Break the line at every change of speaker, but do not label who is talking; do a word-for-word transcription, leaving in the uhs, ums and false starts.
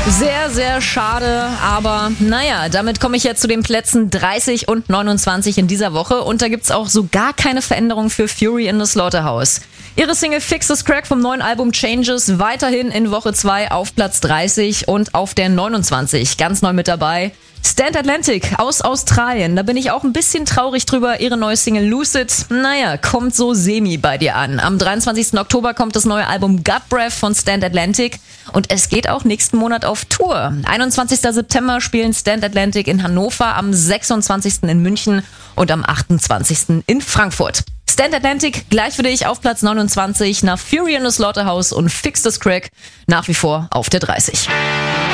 Sehr, sehr schade, aber naja, damit komme ich jetzt zu den Plätzen dreißig und neunundzwanzig in dieser Woche und da gibt's auch so gar keine Veränderung für Fury in the Slaughterhouse. Ihre Single Fix This Crack vom neuen Album Changes weiterhin in Woche zwei auf Platz dreißig und auf der neunundzwanzig ganz neu mit dabei. Stand Atlantic aus Australien, da bin ich auch ein bisschen traurig drüber. Ihre neue Single Lucid, naja, kommt so semi bei dir an. Am dreiundzwanzigsten Oktober kommt das neue Album Gut Breath von Stand Atlantic und es geht auch nächsten Monat auf Tour. einundzwanzigsten September spielen Stand Atlantic in Hannover, am sechsundzwanzigsten in München und am achtundzwanzigsten in Frankfurt. Stand Atlantic gleich für dich auf Platz neunundzwanzig nach Fury in the Slaughterhouse und Fix This Crack nach wie vor auf der dreißig.